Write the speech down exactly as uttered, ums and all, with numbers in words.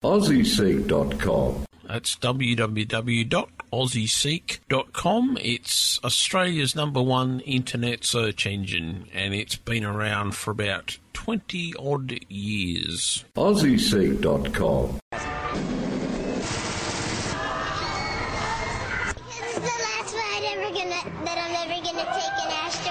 aussie seek dot com. That's w w w dot aussie seek dot com. It's Australia's number one internet search engine, and it's been around for about twenty odd years. aussie seek dot com. This is the last ride ever gonna, that I'm ever gonna take